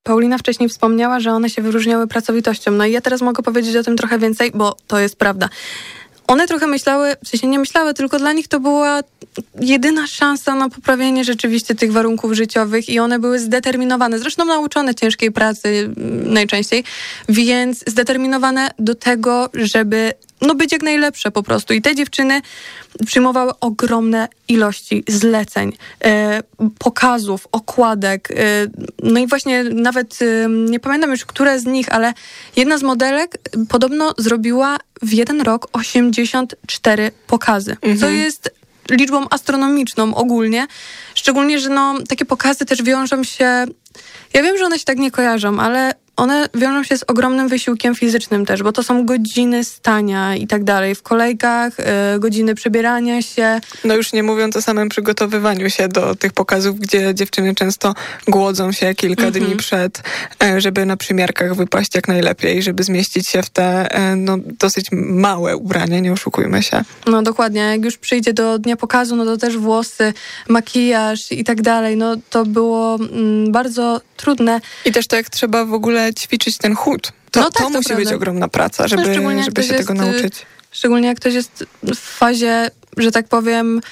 Paulina wcześniej wspomniała, że one się wyróżniały pracowitością. No i ja teraz mogę powiedzieć o tym trochę więcej, bo to jest prawda. One trochę myślały, w sensie nie myślały, tylko dla nich to była jedyna szansa na poprawienie rzeczywiście tych warunków życiowych i one były zdeterminowane, zresztą nauczone ciężkiej pracy najczęściej, więc zdeterminowane do tego, żeby być jak najlepsze po prostu. I te dziewczyny przyjmowały ogromne ilości zleceń, pokazów, okładek. No i właśnie nawet nie pamiętam już, które z nich, ale jedna z modelek podobno zrobiła w jeden rok 84 pokazy, co jest liczbą astronomiczną ogólnie. Szczególnie, że takie pokazy też wiążą się... Ja wiem, że one się tak nie kojarzą, ale one wiążą się z ogromnym wysiłkiem fizycznym też, bo to są godziny stania i tak dalej, w kolejkach, godziny przebierania się. No już nie mówiąc o samym przygotowywaniu się do tych pokazów, gdzie dziewczyny często głodzą się kilka dni przed, żeby na przymiarkach wypaść jak najlepiej, żeby zmieścić się w te dosyć małe ubrania, nie oszukujmy się. No dokładnie, jak już przyjdzie do dnia pokazu, no to też włosy, makijaż i tak dalej, no to było bardzo trudne. I też to jak trzeba w ogóle ćwiczyć ten chód. To musi być ogromna praca, żeby się tego nauczyć. Szczególnie jak ktoś jest w fazie, że tak powiem,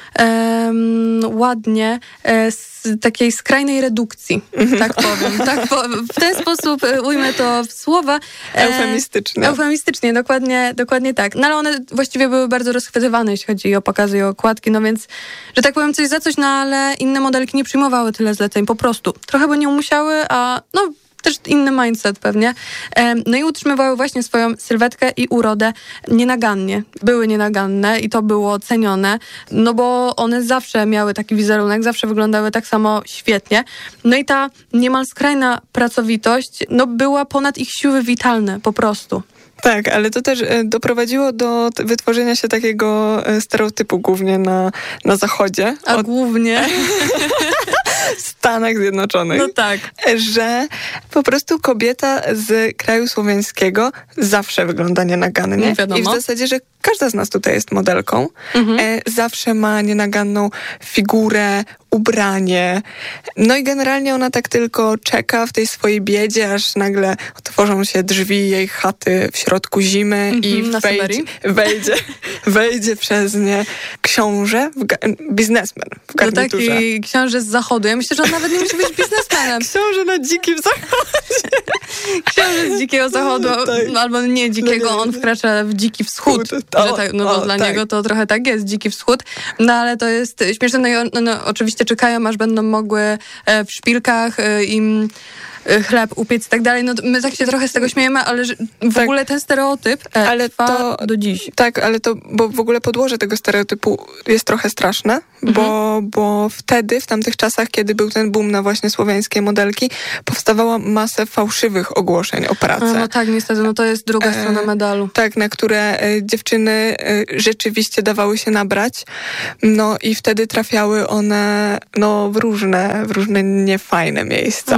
ładnie, z takiej skrajnej redukcji, tak powiem. W ten sposób ujmę to w słowa. Eufemistycznie, dokładnie tak. No ale one właściwie były bardzo rozchwytywane, jeśli chodzi o pokazy i o okładki, no więc, że tak powiem, coś za coś, no ale inne modelki nie przyjmowały tyle zleceń, po prostu. Trochę by nie musiały, a też inny mindset pewnie. No i utrzymywały właśnie swoją sylwetkę i urodę nienagannie. Były nienaganne i to było cenione, no bo one zawsze miały taki wizerunek, zawsze wyglądały tak samo świetnie. No i ta niemal skrajna pracowitość, była ponad ich siły witalne po prostu. Tak, ale to też doprowadziło do wytworzenia się takiego stereotypu głównie na Zachodzie. Głównie... W Stanach Zjednoczonych. No tak. Że po prostu kobieta z kraju słowiańskiego zawsze wygląda nienagannie. Wiadomo. I w zasadzie, że każda z nas tutaj jest modelką. Zawsze ma nienaganną figurę, ubranie. No i generalnie ona tak tylko czeka w tej swojej biedzie, aż nagle otworzą się drzwi jej chaty w środku zimy i wejdzie przez nie książę, biznesmen w garniturze. No taki książę z zachodu. Ja myślę, że on nawet nie musi być biznesmenem. Książę na dzikim zachodzie. Książę z dzikiego zachodu, albo nie dzikiego, on wkracza w dziki wschód. Dla niego to trochę tak jest, dziki wschód. No ale to jest śmieszne. No, oczywiście czekają, aż będą mogły w szpilkach im chleb upiec i tak dalej. No my tak się trochę z tego śmiejemy, ale w ogóle ten stereotyp trwa do dziś. Tak, ale bo w ogóle podłoże tego stereotypu jest trochę straszne, bo wtedy, w tamtych czasach, kiedy był ten boom na właśnie słowiańskie modelki, powstawała masę fałszywych ogłoszeń o pracę. No tak, niestety, to jest druga strona medalu. Tak, na które dziewczyny rzeczywiście dawały się nabrać, no i wtedy trafiały one w różne niefajne miejsca.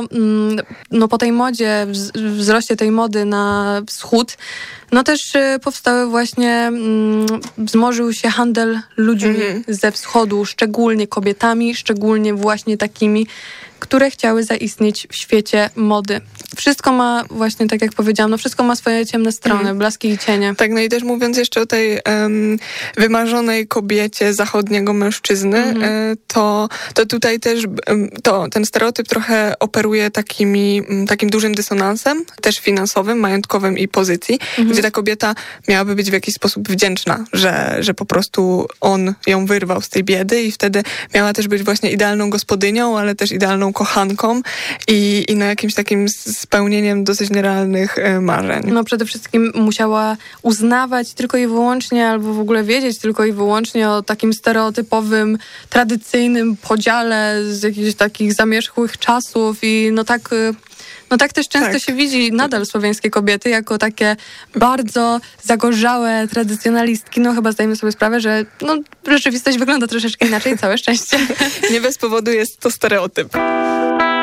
No po tej modzie, wzroście tej mody na wschód, no też powstały właśnie, wzmożył się handel ludźmi ze wschodu, szczególnie kobietami, szczególnie właśnie takimi, które chciały zaistnieć w świecie mody. Wszystko ma właśnie, tak jak powiedziałam, wszystko ma swoje ciemne strony, blaski i cienie. Tak, no i też mówiąc jeszcze o tej wymarzonej kobiecie zachodniego mężczyzny, to tutaj też ten stereotyp trochę operuje takim dużym dysonansem, też finansowym, majątkowym i pozycji, gdzie ta kobieta miałaby być w jakiś sposób wdzięczna, że po prostu on ją wyrwał z tej biedy i wtedy miała też być właśnie idealną gospodynią, ale też idealną kochanką i jakimś takim spełnieniem dosyć nierealnych marzeń. No przede wszystkim musiała uznawać tylko i wyłącznie, albo w ogóle wiedzieć tylko i wyłącznie o takim stereotypowym, tradycyjnym podziale z jakichś takich zamierzchłych czasów i tak też często się widzi nadal słowiańskie kobiety jako takie bardzo zagorzałe tradycjonalistki. No chyba zdajemy sobie sprawę, że rzeczywistość wygląda troszeczkę inaczej, całe szczęście. Nie bez powodu jest to stereotyp.